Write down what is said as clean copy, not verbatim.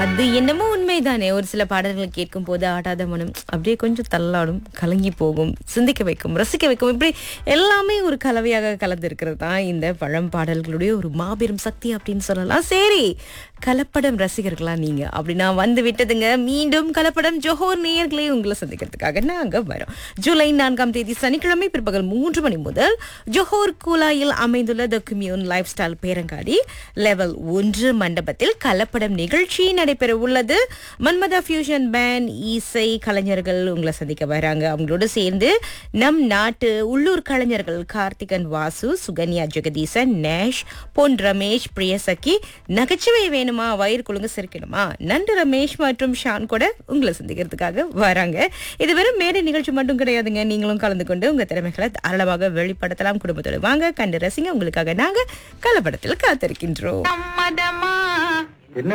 அது என்னமோ உண்மைதானே. ஒரு சில பாடல்களை கேட்கும் போது ஆடாத மனம் அப்படியே கொஞ்சம் தள்ளாடும், கலங்கி போகும், சிந்திக்க வைக்கும், ரசிக்க வைக்கும். இப்படி எல்லாமே ஒரு கலவையாக கலந்து இருக்கிறது தான் இந்த பழம் பாடல்களுடைய ஒரு மாபெரும் சக்தி அப்படின்னு சொல்லலாம். சரி, கலப்படம் ரசிகர்களா நீங்க அப்படின்னா வந்து விட்டதுங்க. மீண்டும் கலப்படம் ஜோஹர் நேயர்களே உங்களை சந்திக்கிறதுக்காக நாங்க வரோம். ஜூலை 4ஆம் தேதி சனிக்கிழமை பிற்பகல் 3 மணி முதல் ஜோஹர் கூலாயில் அமைந்துள்ள த கம்யூன் லைஃப் ஸ்டைல் பேரங்காடி லெவல் 1 மண்டபத்தில் கலப்படம் நிகழ்ச்சி நடைபெற உள்ளது. மன்மதா ஃபியூஷன் பேண்ட் இசை கலைஞர்கள் உங்களை சந்திக்க வராங்க. அவங்களோட சேர்ந்து நம் நாட்டு உள்ளூர் கலைஞர்கள் கார்த்திகன் வாசு, சுகன்யா ஜெகதீசன், நேஷ், பொன் ரமேஷ், பிரியசகி, நகைச்சுவை வேணுமா, வயிறு குழுங்க சிரிக்கணுமா, நண்டு ரமேஷ் மற்றும் ஷான் கூட உங்களை சந்திக்கிறதுக்காக வராங்க. இது வெறும் மேடை நிகழ்ச்சி மட்டும் கிடையாதுங்க. நீங்களும் கலந்து கொண்டு உங்க திறமைகளை தாராளமாக வெளிப்படுத்தலாம். குடும்பத்தோடு வாங்க, கண்டு ரசிங்க. உங்களுக்காக நாங்க கலப்படத்தில் காத்திருக்கின்றோம்.